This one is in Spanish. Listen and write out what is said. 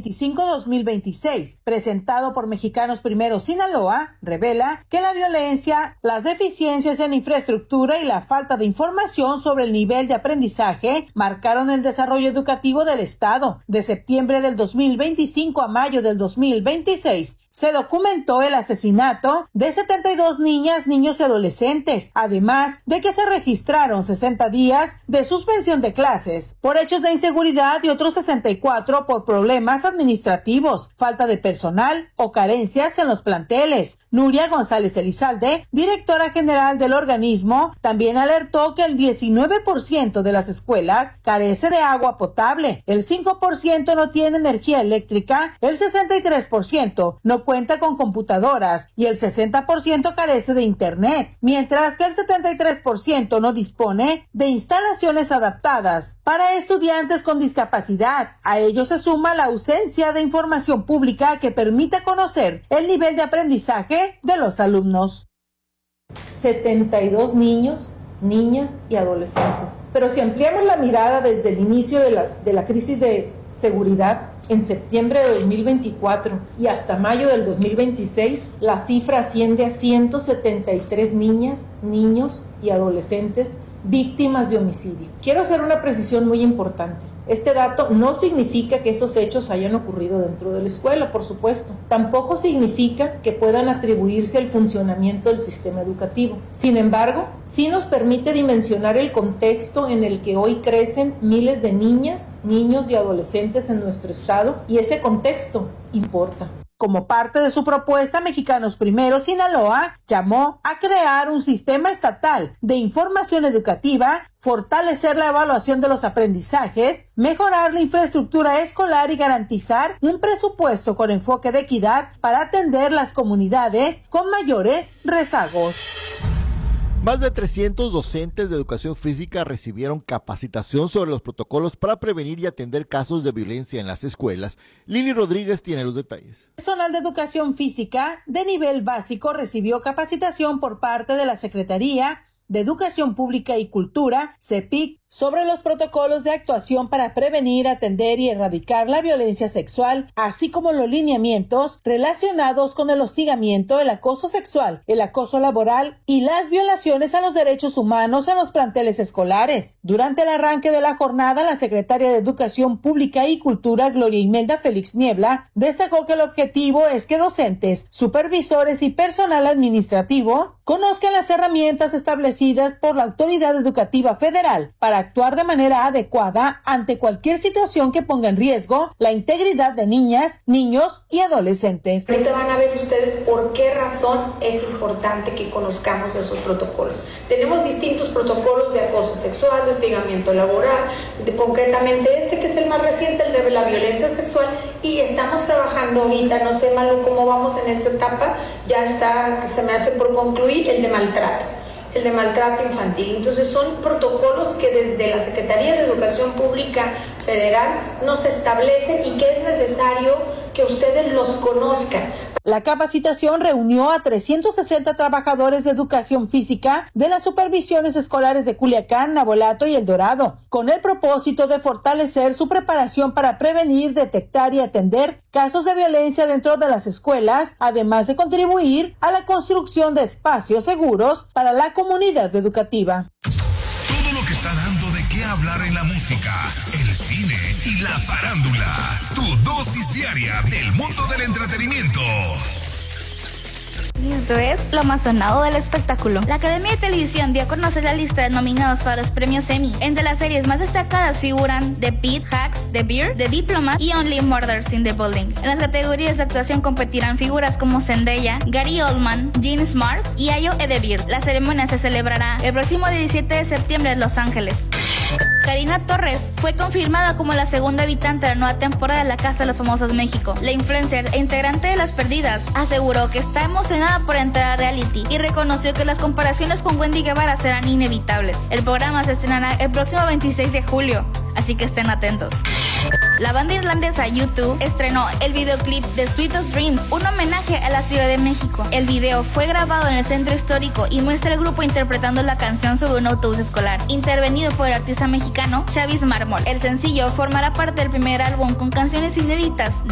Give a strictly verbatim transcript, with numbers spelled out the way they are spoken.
veinticinco a dos mil veintiséis, presentado por Mexicanos Primero Sinaloa, revela que la violencia, las deficiencias en infraestructura y la falta de información sobre el nivel de aprendizaje marcaron el desarrollo educativo del Estado. De septiembre del dos mil veinticinco a mayo del dos mil veintiséis, se documentó el asesinato de setenta y dos niñas, niños y adolescentes, además de que se registraron sesenta días de suspensión de clases por hechos de inseguridad y otros sesenta y cuatro por problemas administrativos, falta de personal o carencias en los planteles. Nuria González Elizalde, directora general del organismo, también alertó que el diecinueve por ciento de las escuelas carece de agua potable, el cinco por ciento no tiene energía eléctrica, el sesenta y tres por ciento no cuenta con computadoras y el sesenta por ciento carece de internet, mientras que el setenta y tres por ciento no dispone de instalaciones adaptadas para estudiantes con discapacidad. A ello se suma la ausencia de información pública que permita conocer el nivel de aprendizaje de los alumnos. setenta y dos niños, niñas y adolescentes. Pero si ampliamos la mirada desde el inicio de la, de la crisis de seguridad, en septiembre de dos mil veinticuatro y hasta mayo del dos mil veintiséis, la cifra asciende a ciento setenta y tres niñas, niños y adolescentes víctimas de homicidio. Quiero hacer una precisión muy importante. Este dato no significa que esos hechos hayan ocurrido dentro de la escuela, por supuesto. Tampoco significa que puedan atribuirse al funcionamiento del sistema educativo. Sin embargo, sí nos permite dimensionar el contexto en el que hoy crecen miles de niñas, niños y adolescentes en nuestro estado, y ese contexto importa. Como parte de su propuesta, Mexicanos Primero Sinaloa llamó a crear un sistema estatal de información educativa, fortalecer la evaluación de los aprendizajes, mejorar la infraestructura escolar y garantizar un presupuesto con enfoque de equidad para atender las comunidades con mayores rezagos. Más de trescientos docentes de educación física recibieron capacitación sobre los protocolos para prevenir y atender casos de violencia en las escuelas. Lili Rodríguez tiene los detalles. El personal de educación física de nivel básico recibió capacitación por parte de la Secretaría de Educación Pública y Cultura, CEPIC, sobre los protocolos de actuación para prevenir, atender y erradicar la violencia sexual, así como los lineamientos relacionados con el hostigamiento, el acoso sexual, el acoso laboral y las violaciones a los derechos humanos en los planteles escolares. Durante el arranque de la jornada, la secretaria de Educación Pública y Cultura, Gloria Imelda Félix Niebla, destacó que el objetivo es que docentes, supervisores y personal administrativo conozcan las herramientas establecidas por la Autoridad Educativa Federal para actuar de manera adecuada ante cualquier situación que ponga en riesgo la integridad de niñas, niños y adolescentes. Ahorita van a ver ustedes por qué razón es importante que conozcamos esos protocolos. Tenemos distintos protocolos de acoso sexual, de hostigamiento laboral, de, concretamente este que es el más reciente, el de la violencia sexual, y estamos trabajando ahorita, no sé Malu cómo vamos en esta etapa, ya está, se me hace por concluir, el de maltrato. el de maltrato infantil. Entonces son protocolos que desde la Secretaría de Educación Pública Federal nos establecen y que es necesario que ustedes los conozcan. La capacitación reunió a trescientos sesenta trabajadores de educación física de las supervisiones escolares de Culiacán, Navolato y El Dorado, con el propósito de fortalecer su preparación para prevenir, detectar y atender casos de violencia dentro de las escuelas, además de contribuir a la construcción de espacios seguros para la comunidad educativa. Todo lo que está dando de qué hablar en la música, el cine y la farándula. Tu dosis diaria del mundo del entretenimiento. Esto es lo más sonado del espectáculo. La Academia de Televisión dio a conocer la lista de nominados para los premios Emmy. Entre las series más destacadas figuran The Pitt, Hacks, The Bear, The Diplomat y Only Murders in the Building. En las categorías de actuación competirán figuras como Zendaya, Gary Oldman, Jean Smart y Ayo Edebir. La ceremonia se celebrará el próximo diecisiete de septiembre en Los Ángeles. Karina Torres fue confirmada como la segunda habitante de la nueva temporada de La Casa de los Famosos México. La influencer e integrante de Las Perdidas aseguró que está emocionada por entrar a reality y reconoció que las comparaciones con Wendy Guevara serán inevitables. El programa se estrenará el próximo veintiséis de julio, así que estén atentos. La banda irlandesa U dos estrenó el videoclip de Sweet of Dreams, un homenaje a la Ciudad de México. El video fue grabado en el centro histórico y muestra al grupo interpretando la canción sobre un autobús escolar, intervenido por el artista mexicano Chavis Mármol. El sencillo formará parte del primer álbum con canciones inéditas